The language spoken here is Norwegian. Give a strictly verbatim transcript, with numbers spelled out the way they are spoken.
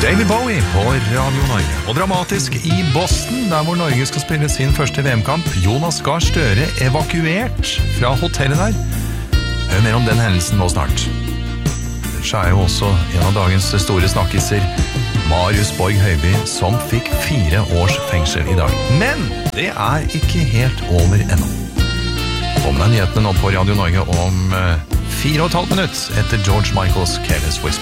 David Bowie på Radio Norge. Og dramatisk i Boston, der hvor Norge skal spille sin første V M-kamp. Jonas Gahr Støre evakuert fra hotellet der. Hør mer om den hendelsen nå snart. Så er jo også en av dagens store snakkiser, Marius Borg Høiby, som fikk fire års fengsel i dag. Men det er ikke helt over ennå. Kom deg nyhetene nå på Radio Norge om uh, fire og et halvt minutt etter George Michaels Careless Whisper.